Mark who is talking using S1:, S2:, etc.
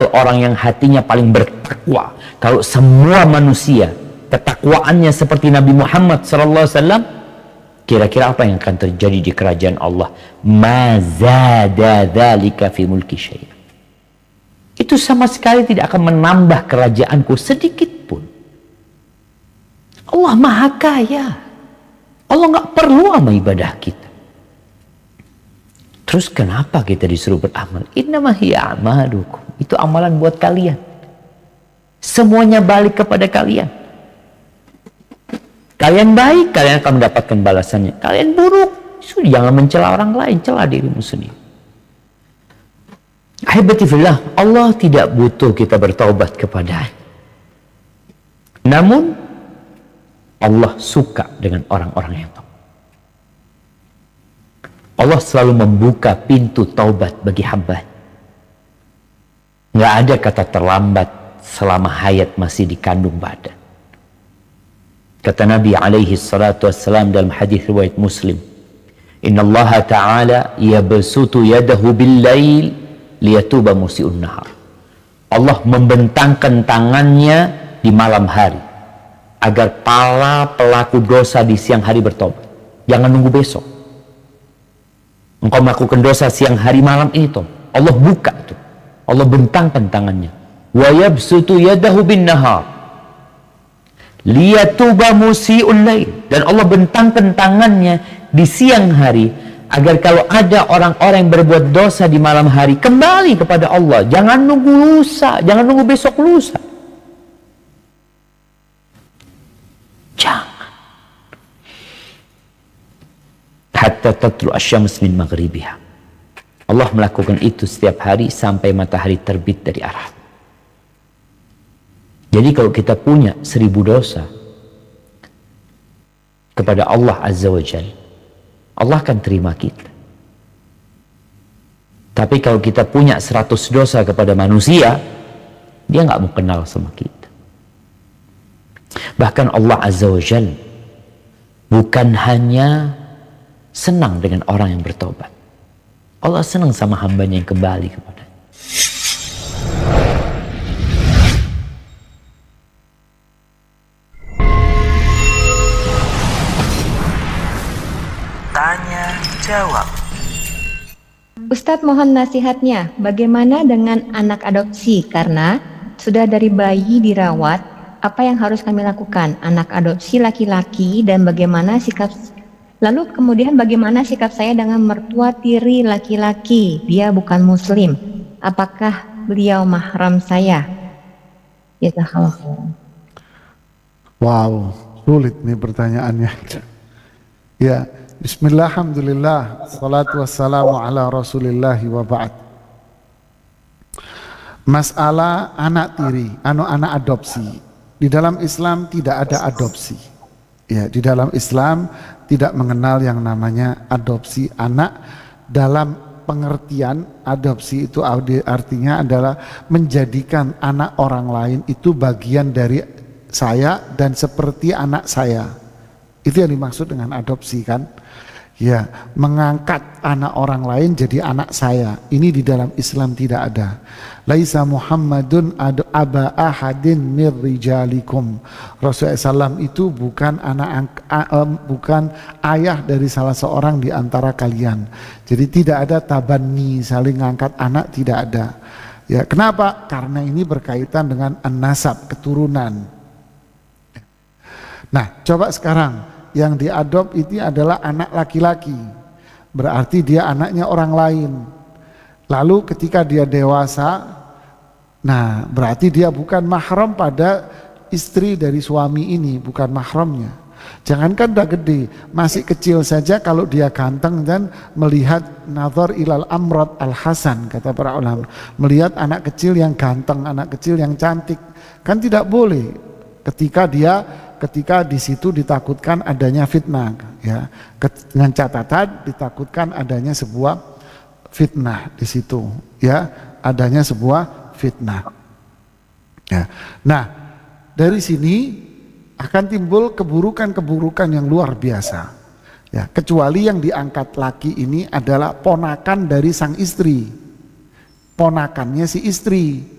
S1: orang yang hatinya paling bertakwa. Kalau semua manusia ketakwaannya seperti Nabi Muhammad SAW, kira-kira apa yang akan terjadi di kerajaan Allah? Ma zada dzalika fi mulki syai'. Itu sama sekali tidak akan menambah kerajaanku sedikit pun. Allah Maha Kaya. Allah nggak perlu sama ibadah kita. Terus kenapa kita disuruh beramal? Innama hiya a'malukum. Itu amalan buat kalian. Semuanya balik kepada kalian. Kalian baik, kalian akan mendapatkan balasannya. Kalian buruk, sudah jangan mencela orang lain, cela dirimu sendiri. Ahibatifillah, Allah tidak butuh kita bertaubat kepada-Nya. Namun Allah suka dengan orang-orang yang taubat. Allah selalu membuka pintu taubat bagi hamba. Nggak ada kata terlambat selama hayat masih dikandung badan. Kata Nabi alaihi salatu wassalam dalam hadis riwayat Muslim, Inna Allah Ta'ala yabsutu yadahu bil-lail liyatuba musi'un nahar. Allah membentangkan tangannya di malam hari agar para pelaku dosa di siang hari bertobat. Jangan nunggu besok. Engkau melakukan dosa siang hari malam ini, Allah buka itu. Allah bentangkan tangannya. Wa yabsutu yadahu bin nahar liyatuba musi'un lail. Dan Allah bentangkan tangannya di siang hari agar kalau ada orang-orang yang berbuat dosa di malam hari kembali kepada Allah. Jangan nunggu lusa, jangan nunggu besok lusa. Jangan. Hatta tatlu asyams min maghribiha. Allah melakukan itu setiap hari sampai matahari terbit dari arah. Jadi kalau kita punya 1000 dosa kepada Allah Azza wa Jalla, Allah akan terima kita. Tapi kalau kita punya 100 dosa kepada manusia, dia nggak mau kenal sama kita. Bahkan Allah Azza wa Jalla bukan hanya senang dengan orang yang bertobat. Allah senang sama hambanya yang kembali kepada.
S2: Tanya jawab.
S3: Ustadz mohon nasihatnya, bagaimana dengan anak adopsi? Karena sudah dari bayi dirawat, apa yang harus kami lakukan? Anak adopsi laki-laki dan bagaimana sikap, lalu kemudian bagaimana sikap saya dengan mertua tiri laki-laki? Dia bukan muslim. Apakah beliau mahram saya? Jazakallahu.
S4: Wow, sulit nih pertanyaannya. Ya, bismillah, alhamdulillah, salatu wassalamu ala rasulillah wa ba'd. Masalah anak tiri, anak adopsi. Di dalam Islam tidak ada adopsi. Ya, di dalam Islam tidak mengenal yang namanya adopsi anak. Dalam pengertian adopsi itu artinya adalah menjadikan anak orang lain itu bagian dari saya dan seperti anak saya. Itu yang dimaksud dengan adopsi kan? Ya, mengangkat anak orang lain jadi anak saya. Ini di dalam Islam tidak ada. Laisa Muhammadun aba ahadin mir rijalikum. Rasulullah SAW itu bukan bukan ayah dari salah seorang di antara kalian. Jadi tidak ada tabanni, saling ngangkat anak, tidak ada. Ya, kenapa? Karena ini berkaitan dengan an-nasab, keturunan. Nah, coba sekarang yang diadop itu adalah anak laki-laki, berarti dia anaknya orang lain. Lalu ketika dia dewasa, nah berarti dia bukan mahram pada istri dari suami ini, bukan mahramnya. Jangankan udah gede, masih kecil saja kalau dia ganteng dan melihat nazar ilal amrad al hasan, kata para ulama, melihat anak kecil yang ganteng, anak kecil yang cantik, kan tidak boleh ketika di situ ditakutkan adanya fitnah, ya, dengan catatan ditakutkan adanya sebuah fitnah di situ, ya, adanya sebuah fitnah. Ya. Nah, dari sini akan timbul keburukan-keburukan yang luar biasa. Ya, kecuali yang diangkat laki ini adalah ponakan dari sang istri, ponakannya si istri.